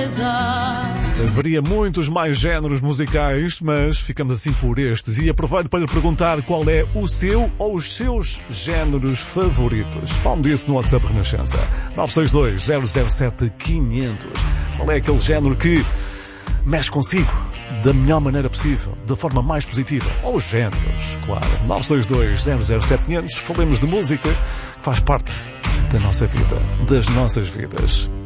tristeza. Haveria muitos mais géneros musicais, mas ficamos assim por estes. E aproveito para lhe perguntar qual é o seu ou os seus géneros favoritos. Fale disso no WhatsApp Renascença. 962-007-500. Qual é aquele género que mexe consigo da melhor maneira possível, da forma mais positiva? Ou os géneros, claro. 962-007-500. Falemos de música que faz parte da nossa vida, das nossas vidas.